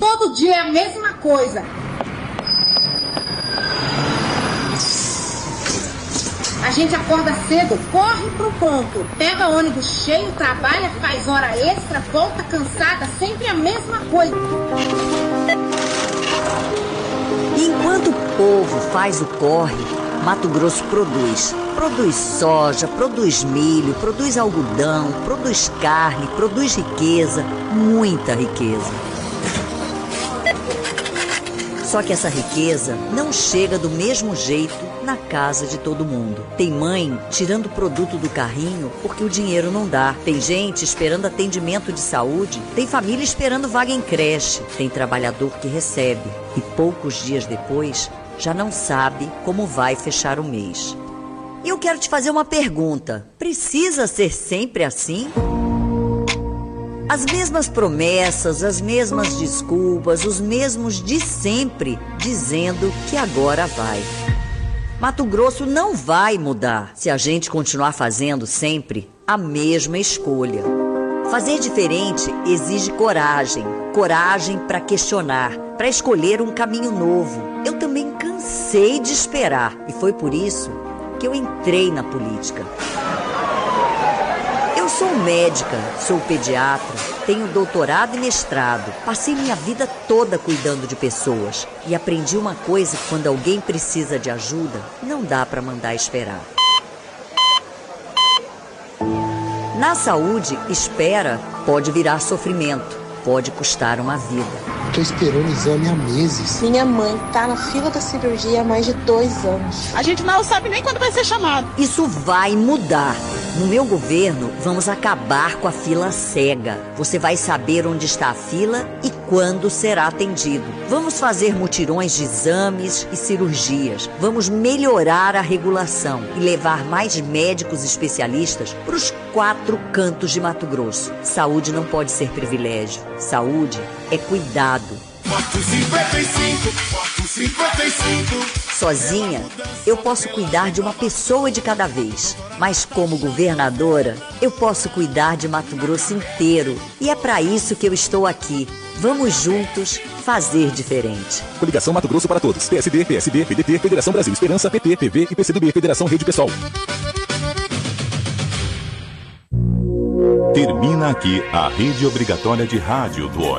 Todo dia é a mesma coisa. A gente acorda cedo, corre pro ponto, pega ônibus cheio, trabalha, faz hora extra, volta cansada, sempre a mesma coisa. Enquanto o povo faz o corre, Mato Grosso produz. Produz soja, produz milho, produz algodão, produz carne, produz riqueza, muita riqueza. Só que essa riqueza não chega do mesmo jeito na casa de todo mundo. Tem mãe tirando produto do carrinho porque o dinheiro não dá. Tem gente esperando atendimento de saúde. Tem família esperando vaga em creche. Tem trabalhador que recebe e poucos dias depois já não sabe como vai fechar o mês. E eu quero te fazer uma pergunta. Precisa ser sempre assim? As mesmas promessas, as mesmas desculpas, os mesmos de sempre, dizendo que agora vai. Mato Grosso não vai mudar se a gente continuar fazendo sempre a mesma escolha. Fazer diferente exige coragem. Coragem para questionar, para escolher um caminho novo. Eu também cansei de esperar e foi por isso que eu entrei na política. Eu sou médica, sou pediatra, tenho doutorado e mestrado. Passei minha vida toda cuidando de pessoas e aprendi uma coisa: quando alguém precisa de ajuda, não dá para mandar esperar. Na saúde, espera pode virar sofrimento, pode custar uma vida. Estou esperando o exame há meses. Minha mãe tá na fila da cirurgia há mais de 2 anos. A gente não sabe nem quando vai ser chamado. Isso vai mudar. No meu governo, vamos acabar com a fila cega. Você vai saber onde está a fila e quando será atendido. Vamos fazer mutirões de exames e cirurgias. Vamos melhorar a regulação e levar mais médicos especialistas para os 4 cantos de Mato Grosso. Saúde não pode ser privilégio. Saúde é cuidado. Voto 55, voto 55. Sozinha, eu posso cuidar de uma pessoa de cada vez. Mas como governadora, eu posso cuidar de Mato Grosso inteiro. E é para isso que eu estou aqui. Vamos juntos fazer diferente. Coligação Mato Grosso para Todos. PSD, PSB, PDT, Federação Brasil Esperança, PT, PV e PCdoB, Federação Rede Pessoal. Termina aqui a Rede Obrigatória de Rádio do ONI.